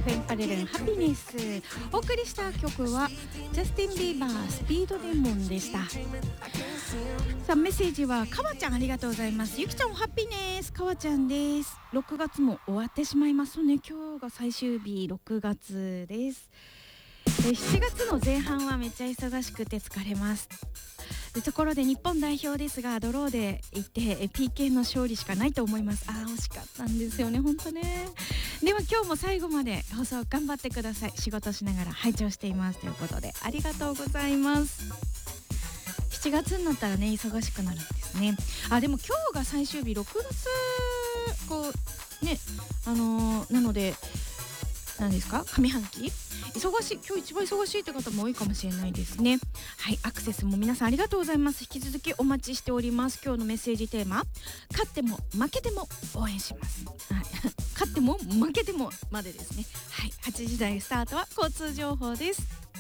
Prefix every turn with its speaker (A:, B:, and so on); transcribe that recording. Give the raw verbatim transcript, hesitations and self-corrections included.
A: エフエム パレルンハピネス。お送りした曲はジャスティン・ビーバースピードデモンでした。さあメッセージはかわちゃん、ありがとうございます。ゆきちゃんもハッピネス、かわちゃんです。ろくがつも終わってしまいますね。今日が最終日、ろくがつです。しちがつの前半はめっちゃ忙しくて疲れます。ところで日本代表ですが、ドローでいって ピーケー の勝利しかないと思います。あー惜しかったんですよね、本当ね。では今日も最後まで放送頑張ってください。仕事しながら拝聴していますということで、ありがとうございます。しちがつになったらね、忙しくなるんですね。あ、でも今日が最終日、ろくがつこうね、あのー、なので何ですか、上半期忙しい、今日一番忙しいって方も多いかもしれないですね。はい、アクセスも皆さんありがとうございます。引き続きお待ちしております。今日のメッセージテーマ、勝っても負けても応援します。はい、勝っても負けてもまでですね。はい、はちじ台スタートは交通情報です。